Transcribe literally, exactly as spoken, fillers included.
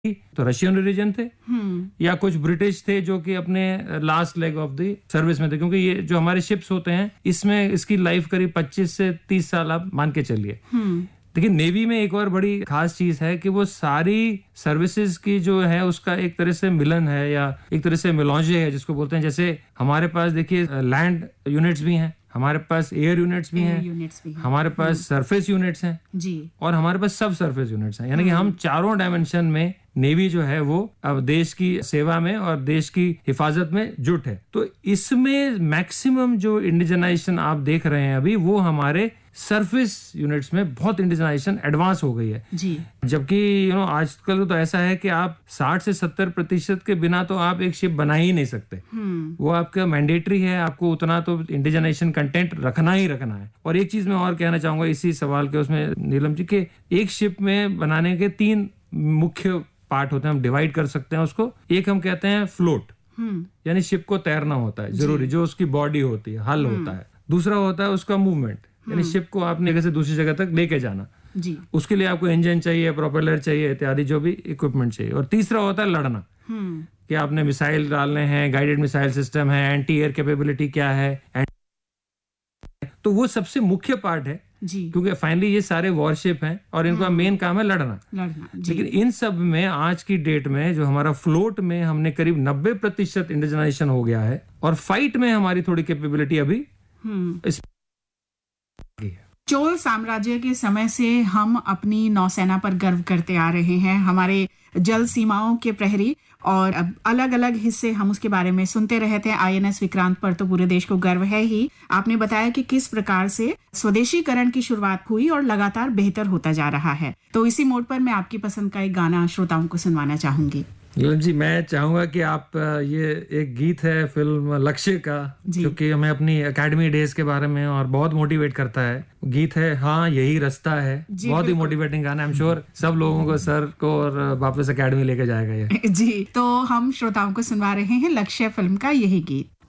तो Russian origin थे या कुछ ब्रिटिश थे जो कि अपने last leg of the service में थे, क्योंकि ये जो हमारे शिप्स होते हैं इसमें इसकी लाइफ करीब पच्चीस से तीस साल आप मान के चलिए। लेकिन नेवी में एक और बड़ी खास चीज है कि वो सारी सर्विसेज की जो है उसका एक तरह से मिलन है या एक तरह से मिलौंजे है जिसको बोलते हैं। जैसे हमारे पास देखिए लैंड यूनिट्स भी हैं, हमारे पास एयर यूनिट्स भी हैं, यूनिट्स भी हैं, हमारे पास सरफेस यूनिट्स हैं जी, और हमारे पास सब सरफेस यूनिट्स हैं। यानी कि हम चारों डायमेंशन में नेवी जो है वो अब देश की सेवा में और देश की हिफाजत में जुट है। तो इसमें मैक्सिमम जो इंडिजनाइजेशन आप देख रहे हैं अभी वो हमारे सरफेस यूनिट्स में बहुत इंडिजनाइजेशन एडवांस हो गई है जी। जबकि यू नो आजकल तो ऐसा है कि आप साठ से सत्तर प्रतिशत के बिना तो आप एक शिप बना ही नहीं सकते। वो आपका मैंडेटरी है, आपको उतना तो इंडिजनाइजेशन कंटेंट रखना ही रखना है। और एक चीज मैं और कहना चाहूंगा इसी सवाल के उसमें नीलम जी के, एक शिप में बनाने के तीन मुख्य पार्ट होते हैं, हम डिवाइड कर सकते हैं उसको। एक हम कहते हैं फ्लोट, यानी शिप को तैरना होता है जरूरी, जो उसकी बॉडी होती है, हल होता है। दूसरा होता है उसका मूवमेंट, यानी शिप को आपने जगह से दूसरी जगह तक लेके जाना जी। उसके लिए आपको इंजन चाहिए, प्रोपेलर चाहिए, इत्यादि जो भी इक्विपमेंट चाहिए। और तीसरा होता है लड़ना, कि आपने मिसाइल डालने हैं, गाइडेड मिसाइल सिस्टम है, एंटी एयर कैपेबिलिटी क्या है, तो वो सबसे मुख्य पार्ट है जी। क्योंकि फाइनली ये सारे वॉरशिप हैं और इनका मेन काम है लड़ना, लड़ना लेकिन इन सब में आज की डेट में जो हमारा फ्लोट में हमने करीब नब्बे प्रतिशत इंडिजनाइजेशन हो गया है, और फाइट में हमारी थोड़ी कैपेबिलिटी अभी इस चोल साम्राज्य के समय से हम अपनी नौसेना पर गर्व करते आ रहे हैं, हमारे जल सीमाओं के प्रहरी, और अलग अलग हिस्से हम उसके बारे में सुनते रहते हैं। आईएनएस विक्रांत पर तो पूरे देश को गर्व है ही। आपने बताया कि किस प्रकार से स्वदेशीकरण की शुरुआत हुई और लगातार बेहतर होता जा रहा है। तो इसी मोड पर मैं आपकी पसंद का एक गाना श्रोताओं को सुनवाना चाहूंगी। जी, मैं चाहूंगा कि आप ये एक गीत है फिल्म लक्ष्य का, जो कि हमें अपनी एकेडमी डेज के बारे में और बहुत मोटिवेट करता है। गीत है हाँ यही रास्ता है, बहुत ही मोटिवेटिंग गाना। आई एम श्योर सब लोगों को, सर को और वापस एकेडमी लेके जाएगा ये। जी, तो हम श्रोताओं को सुनवा रहे हैं लक्ष्य फिल्म का यही गीत।